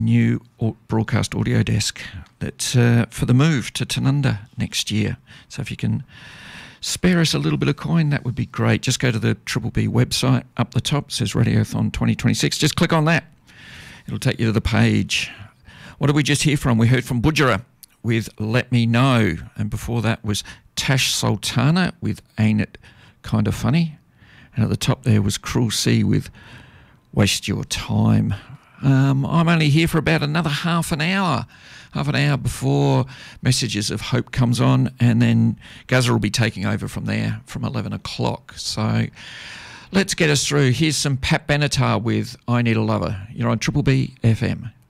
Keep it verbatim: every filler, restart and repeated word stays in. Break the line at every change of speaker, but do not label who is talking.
new broadcast audio desk that uh, for the move to Tanunda next year. So if you can spare us a little bit of coin, that would be great. Just go to the Triple B website. Up the top, it says Radiothon twenty twenty-six. Just click on that. It'll take you to the page. What did we just hear from? We heard from Budjerah with Let Me Know. And before that was Tash Sultana with Ain't It Kind of Funny. And at the top there was Cruel Sea with Waste Your Time. Um, I'm only here for about another half an hour, half an hour before Messages of Hope comes on, and then Gazza will be taking over from there from eleven o'clock. So let's get us through. Here's some Pat Benatar with I Need a Lover. You're on Triple B F M.